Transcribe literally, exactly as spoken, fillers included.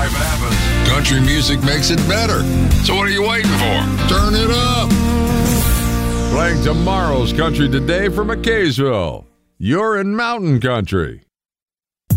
Life happens. Country music makes it better. So what are you waiting for? Turn it up. Playing tomorrow's Country Today from McKaysville. You're in Mountain Country.